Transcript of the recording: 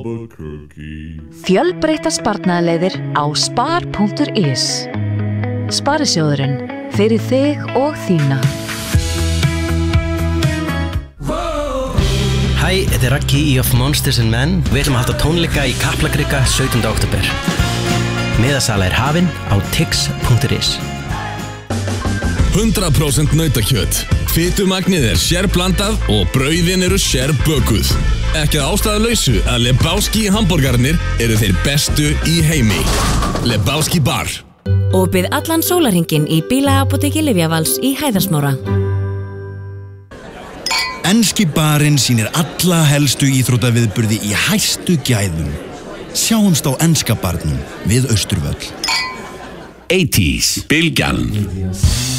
Fjölbreyttar sparnaðarleiðir á spar.is. Sparisjóðurinn, fyrir þig og þína. Hæ, þetta Raggi í Of Monsters and Men. Við ætlum að halda tónleika í Kaplakrika 17. október. Miðasala hafin á tix.is. 100% nautakjöt. Fitumagnið sérblandað og brauðin eru sérbökuð. Ekki að ástæðulausu að Lebowski hamborgarnir eru þeir bestu í heimi. Lebowski bar. Opið allan sólarhringinn í bílaapóteki Lyfjavals í Hæðarsmára. Enski barinn sýnir alla helstu íþróttaviðburði í hæstu gæðum. Sjáumst á enska barnum við Austurvöll. 80s, Bylgjan.